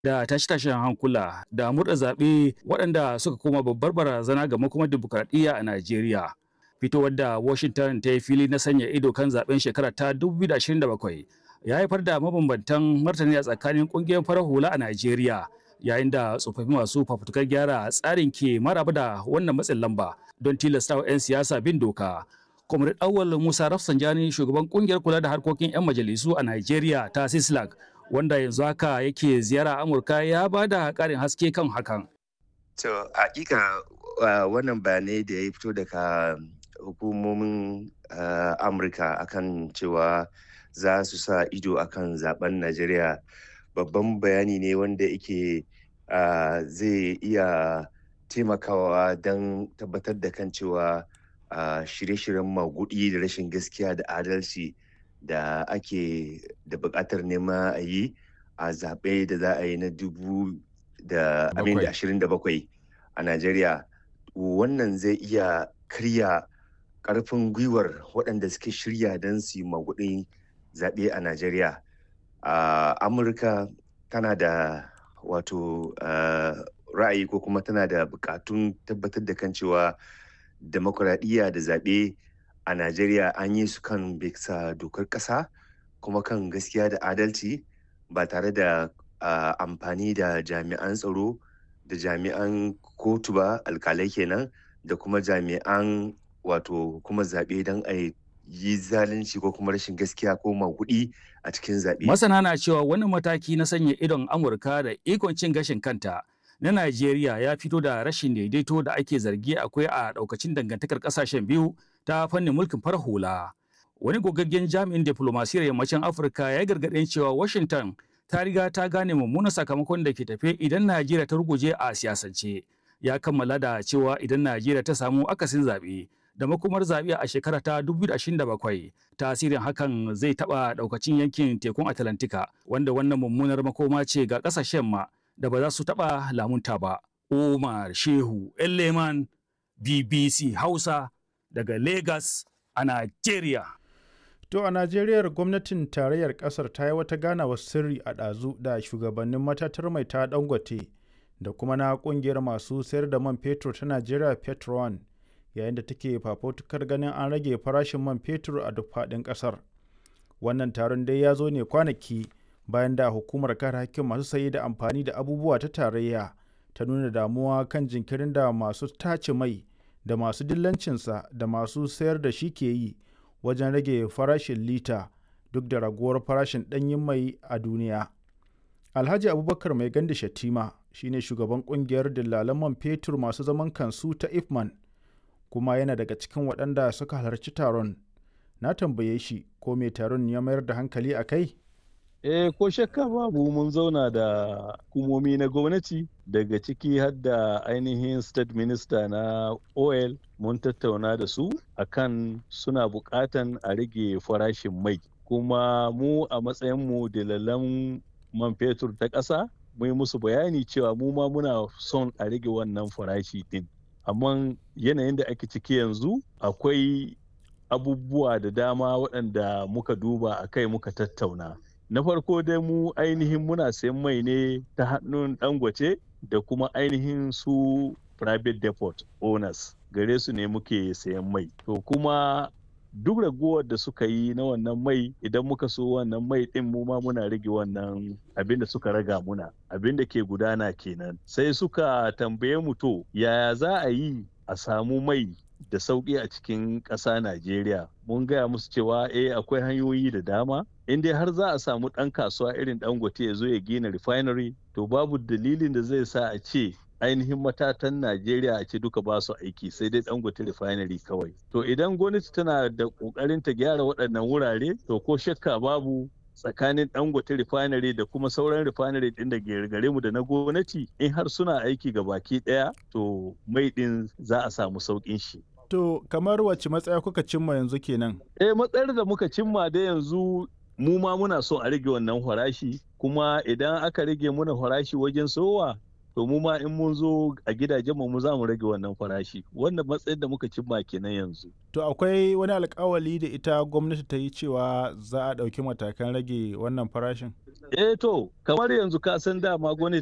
da tashe-tashen hankula da murɗa zaɓe waɗanda suka koma babbar barazana ga makomar dimokuraɗiyya a Najeriya. Fitowar da Washington ta yi fili na sanya ido kan zaɓen shekara ta 2027 ya haifar da mabambantan martani a tsakanin ƙungiyar farar hula a Najeriya, yayin da tsofaffi masu fafutukar gyara tsarin ke maraba da wannan matsin lamba don tilastawa 'yan siyasa bin doka. Comrade Awal Musa Rafsanjani, shugaban ƙungiyar kula da harkokin 'yan majalisu a Najeriya ta Sislak, wanda yanzu haka yake ziyara Amurka, ya ba da ƙarin haske kan hakan. To, hakika wannan bayanai da ya fito daga hukumomin Amurka akan cewa za su sa ido akan zaben Najeriya babban bayani ne wanda yake zai iya taimakawa don tabbatar da kan cewa shirye-shiryen magudi da rashin gaskiya da adalci da ake da buƙatar nema a yi a zaɓe da za a yi na 2027 a Najeriya. Wannan zai iya karya ƙarfin gwiwar waɗanda suke shirya don su yi magudin zaɓe a Najeriya. Amurka tana da ra'ayi ko kuma tana da buƙatun tabbatar da kan cewa demokuraɗiyya da zaɓe a Najeriya an yi su kan bisa dokar ƙasa kuma kan gaskiya da adalci ba tare da amfani da jami'an tsaro da jami'an kotu ba, alkalai kenan, da kuma jami'an kuma zaɓe don a yi zalunci ko kuma rashin gaskiya ko magudi a cikin zaɓe. Masana na cewa wani mataki na sanya idon Amurka da ikon cin gashin kanta na Najeriya ya fito da rashin daidaito da ake zargi akwai a daukacin dangantakar kasashen biyu ta fannin mulkin farar hula. Wani gogaggen jami'in diplomasiyar yammacin Afirka ya gargaɗin cewa Washington ta riga ta gane mummunan sakamakon da ke tafe idan Najeriya ta ruguje a siyasance. Ya kammala da cewa idan Najeriya ta samu akasin zaɓe da makomar zaɓe a shekara ta 2027, tasirin hakan zai taɓa daukacin yankin tekun Atlantika, wanda wannan mummunar makoma ce ga ƙasashen ma da ba za su taɓa lamunta ba. Umar Shehu Elleman, BBC Hausa, daga Lagos a Najeriya. To a Najeriya, gwamnatin tarayyar ƙasar ta yi wata ganawar sirri a ɗazu da shugabannin matatar mai ta Dangote da kuma na ƙungiyar masu sayar da man fetur ta Najeriya Petron, yayin da take fafutukar ganin an rage farashin man fetur a duk faɗin ƙasar. Wannan taron dai ya zo ne kwanaki bayan da hukumar kare hakkin masu saye da amfani da abubuwa ta tarayya ta nuna damuwa kan jinkirin da masu tace mai da masu dillancinsa da masu sayar da shi ke yi wajen rage farashin lita duk da raguwar farashin ɗanyen mai a duniya. Alhaji Abubakar Mai Gandi Shatima shine shugaban kungiyar dillalan man fetur masu zaman kansu ta Ifman, kuma yana daga cikin waɗanda suka halarci taron. Na tambaye shi ko me taron ya mayar da hankali a kai? Ko shakka babu, mun zauna da hukumomi na gwamnati daga ciki har da ainihin state minister na oil. Mun tattauna da su akan suna buƙatan a rage farashin mai, kuma mu a matsayinmu dalalan man fetur ta ƙasa mun yi musu bayani cewa mu ma muna son a rage wannan farashi din, amma yanayin da ake ciki yanzu akwai abubuwa da dama waɗanda muka duba a kai muka tattauna. Na farko dai mu ainihin muna sayan mai ne ta hannun Dangote da kuma ainihin su private depot owners, gare su ne muke sayan mai. To kuma duk raguwar da suka yi na wannan mai, idan muka so wannan mai din mu ma muna rage wannan abin da suka raga muna, abin da ke gudana kenan. Sai suka tambaye mu, to yaya za a yi a samu mai da sauƙi a cikin ƙasa Najeriya? Mun gaya musu cewa akwai hanyoyi da dama. In dai har za a samu ɗan kasuwa irin Dangote ya zo ya gina refinery, to babu dalilin da zai sa a ce ainihin matatan Najeriya a ce duka ba su aiki, sai dai Dangote refinery kawai. To idan gwamnati tana da ƙoƙarin ta gyara waɗannan wurare, to ko shakka babu tsakanin Dangote refinery da kuma sauran refinery ɗin da gare mu da na gwamnati, in har suna aiki ga baki ɗaya, to mai ɗin za a samu sauƙin shi. To kamar wacce matsaya kuka cimma yanzu kenan? Matsayar da muka cimma da yanzu, mu ma muna so a rage wannan farashi, kuma idan aka rage muna farashi wajen sowa, to mu ma in mun zo a gidajen mu za mu rage wannan farashi. Wannan matsayin da muka cimma kenan yanzu. To akwai wani alkawali da ita gwamnati ta yi cewa za a ɗauki matakan rage wannan farashin? To kamar yanzu ka san dama gwamnati